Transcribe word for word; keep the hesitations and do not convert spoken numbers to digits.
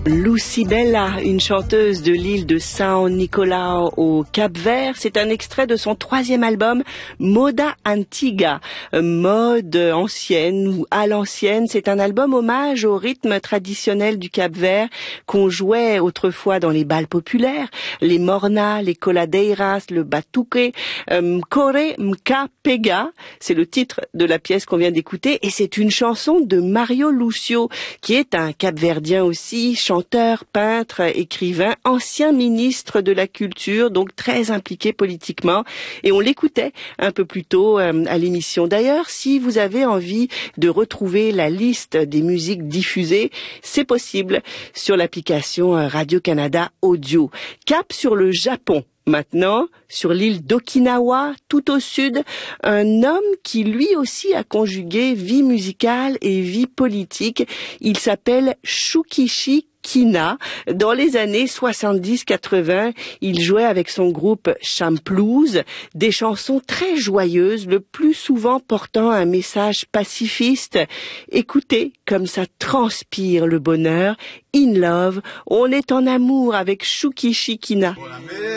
Lucibela, une chanteuse de l'île de São Nicolau au Cap-Vert, c'est un extrait de son troisième album Moda Antiga, mode ancienne ou à l'ancienne. C'est un album hommage au rythme traditionnel du Cap-Vert qu'on jouait autrefois dans les bals populaires, les mornas, les coladeiras, le batuque, um, Kore Mka Pega, c'est le titre de la pièce qu'on vient d'écouter, et c'est une chanson de Mario Lucio, qui est un Cap-Verdien aussi, chanteur, peintre, écrivain, ancien ministre de la Culture, donc très impliqué politiquement. Et on l'écoutait un peu plus tôt euh, à l'émission. D'ailleurs, si vous avez envie de retrouver la liste des musiques diffusées, c'est possible sur l'application Radio-Canada Audio. Cap sur le Japon. Maintenant, sur l'île d'Okinawa, tout au sud, un homme qui lui aussi a conjugué vie musicale et vie politique. Il s'appelle Shukichi Kina. Dans les années soixante-dix quatre-vingts, il jouait avec son groupe Champlouse des chansons très joyeuses, le plus souvent portant un message pacifiste. Écoutez comme ça transpire le bonheur. In Love, on est en amour avec Shukichi Kina.